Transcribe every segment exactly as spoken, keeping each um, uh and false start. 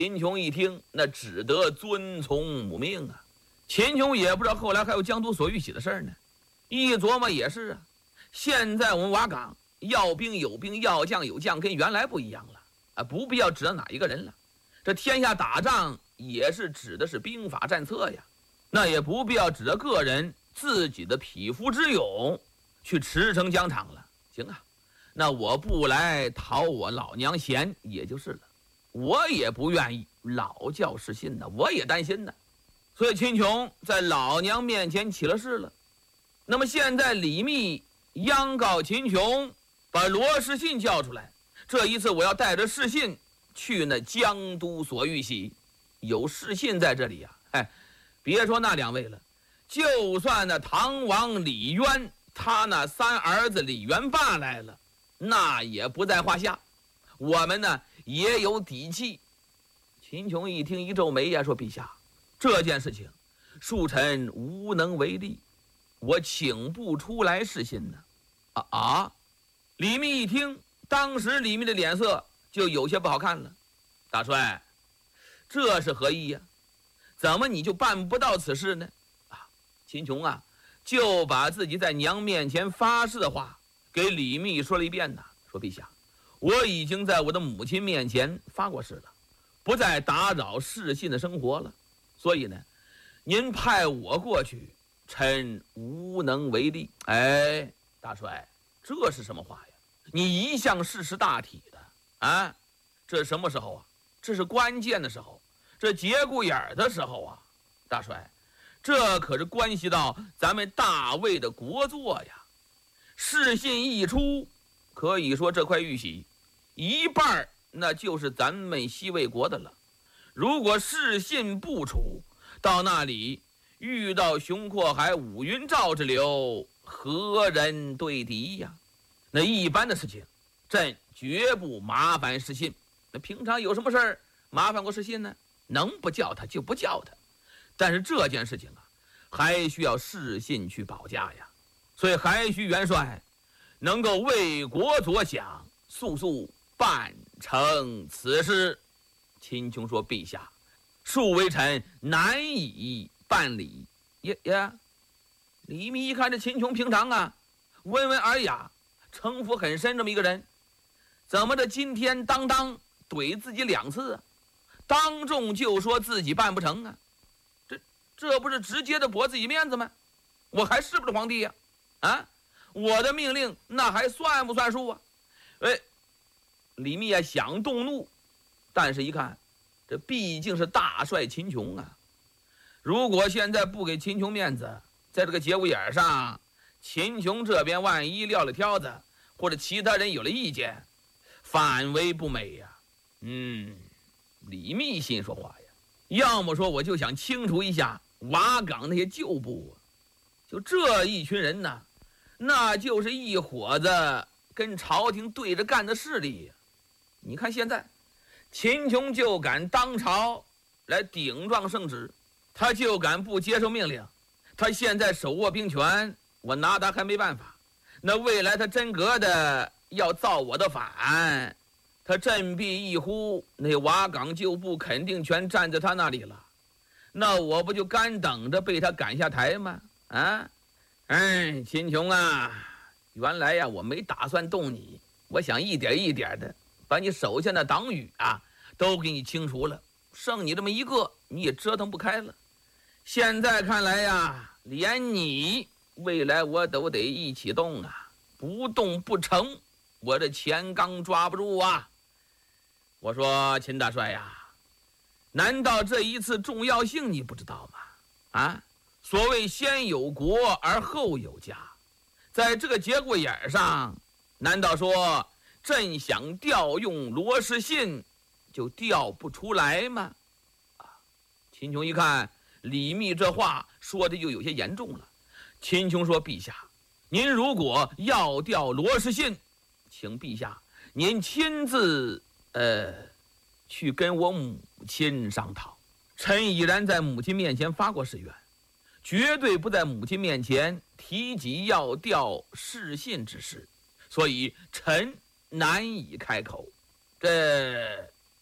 秦琼一听，那只得遵从母命啊。秦琼也不知道后来还有江都所玉玺的事儿呢，一琢磨也是啊，现在我们瓦岗要兵有兵，要将有将，跟原来不一样了啊，不必要指着哪一个人了。这天下打仗也是指的是兵法战策呀，那也不必要指着个人自己的匹夫之勇去驰骋疆场了。行啊，那我不来讨我老娘嫌也就是了，我也不愿意老教失信呢，我也担心呢。所以秦琼在老娘面前起了誓了。那么现在李密央告秦琼，把罗士信叫出来，这一次我要带着士信去那江都所玉玺。有士信在这里呀、啊，哎，别说那两位了，就算那唐王李渊，他那三儿子李元霸来了，那也不在话下。我们呢也有底气。秦琼一听一皱眉呀，说：“陛下，这件事情恕臣无能为力，我请不出来示信呢。”啊啊！李密一听，当时李密的脸色就有些不好看了。大帅，这是何意呀？怎么你就办不到此事呢？啊，秦琼啊，就把自己在娘面前发誓的话给李密说了一遍呢。说：“陛下，我已经在我的母亲面前发过誓了，不再打扰士信的生活了。所以呢，您派我过去，臣无能为力。”哎，大帅，这是什么话呀？你一向事识大体的啊，这什么时候啊？这是关键的时候，这节骨眼的时候啊，大帅，这可是关系到咱们大魏的国祚呀。士信一出，可以说这块玉玺一半那就是咱们西魏国的了。如果士信不出，到那里遇到熊阔海、五云赵之流，何人对敌呀？那一般的事情，朕绝不麻烦士信。那平常有什么事儿麻烦过士信呢？能不叫他就不叫他。但是这件事情啊，还需要士信去保驾呀。所以还需元帅能够为国着想，速速办成此事。秦琼说：“陛下，恕微臣难以办理。”呀呀！李密一看这秦琼平常啊温文尔雅，城府很深这么一个人，怎么这今天当当怼自己两次啊？当众就说自己办不成啊？这这不是直接的驳自己面子吗？我还是不是皇帝呀、啊？啊，我的命令那还算不算数啊？哎，李密啊想动怒，但是一看，这毕竟是大帅秦琼啊，如果现在不给秦琼面子，在这个节骨眼上，秦琼这边万一撂了挑子，或者其他人有了意见，反为不美呀。嗯，李密心说话呀，要么说我就想清除一下瓦岗那些旧部啊，就这一群人呢，那就是一伙子跟朝廷对着干的势力呀。你看现在秦琼就敢当朝来顶撞圣旨，他就敢不接受命令，他现在手握兵权，我拿他还没办法。那未来他真格的要造我的反，他振臂一呼，那瓦岗旧部肯定全站在他那里了，那我不就干等着被他赶下台吗？啊，哎，秦琼啊，原来呀我没打算动你，我想一点一点的把你手下的党羽啊都给你清除了，剩你这么一个你也折腾不开了。现在看来呀，连你未来我都得一起动啊，不动不成，我这钱刚抓不住啊。我说秦大帅呀，难道这一次重要性你不知道吗？啊，所谓先有国而后有家，在这个节骨眼上，难道说朕想调用罗士信就调不出来吗？啊，秦琼一看李密这话说的就有些严重了。秦琼说：“陛下，您如果要调罗士信，请陛下您亲自呃去跟我母亲商讨。臣已然在母亲面前发过誓愿，绝对不在母亲面前提及要调士信之事，所以臣难以开口。”这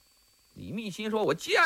李密心说：“我见